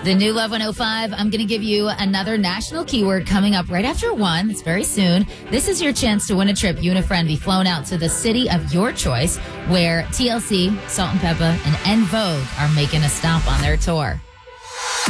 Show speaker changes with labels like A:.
A: The new Love 105, I'm going to give you another national keyword coming up right after 1. It's very soon. This is your chance to win a trip. You and a friend be flown out to the city of your choice where TLC, Salt and Pepper, and En Vogue are making a stop on their tour.